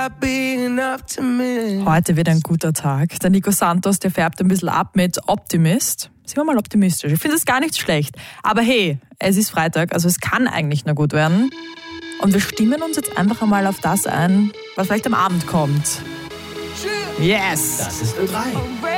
Heute wird ein guter Tag. Der Nico Santos, der färbt ein bisschen ab mit Optimist. Sind wir mal optimistisch. Ich finde es gar nicht schlecht. Aber hey, es ist Freitag, also es kann eigentlich nur gut werden. Und wir stimmen uns jetzt einfach einmal auf das ein, was vielleicht am Abend kommt. Yes! Das ist Ö3.